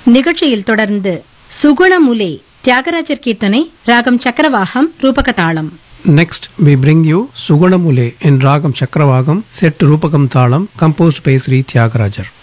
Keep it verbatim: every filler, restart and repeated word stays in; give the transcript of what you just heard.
நிகழ்ச்சியில் தொடர்ந்து சுகுணமுலே தியாகராஜர் கீர்த்தனை ராகம் சக்கரவாகம் ரூபக தாளம். Next, we bring you Sugunamule in Ragam Chakravagam, set to Rupakam Thalam, composed by Sri Tyagarajar.